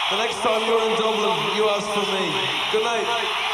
The next time you're in Dublin, you ask for me. Good night.